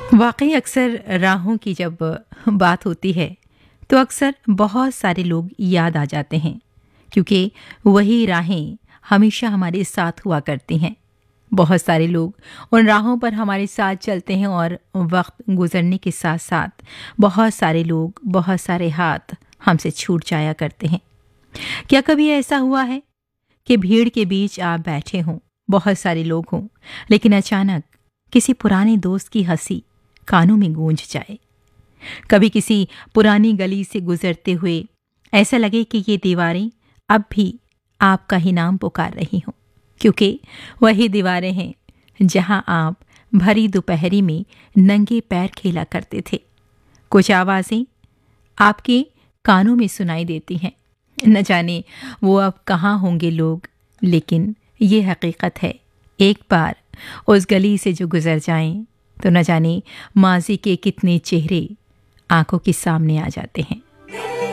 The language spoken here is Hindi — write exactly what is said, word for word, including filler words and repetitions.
वाकई अक्सर राहों की जब बात होती है तो अक्सर बहुत सारे लोग याद आ जाते हैं, क्योंकि वही राहें हमेशा हमारे साथ हुआ करती हैं। बहुत सारे लोग उन राहों पर हमारे साथ चलते हैं और वक्त गुजरने के साथ साथ बहुत सारे लोग, बहुत सारे हाथ हमसे छूट जाया करते हैं। क्या कभी ऐसा हुआ है कि भीड़ के बीच आप बैठे हों, बहुत सारे लोग हों, लेकिन अचानक किसी पुराने दोस्त की हंसी कानों में गूंज जाए? कभी किसी पुरानी गली से गुजरते हुए ऐसा लगे कि ये दीवारें अब भी आपका ही नाम पुकार रही हों, क्योंकि वही दीवारें हैं जहां आप भरी दोपहरी में नंगे पैर खेला करते थे। कुछ आवाजें आपके कानों में सुनाई देती हैं। न जाने वो अब कहाँ होंगे लोग, लेकिन ये हकीकत है, एक बार उस गली से जो गुजर जाएं तो न जाने माजी के कितने चेहरे आंखों के सामने आ जाते हैं।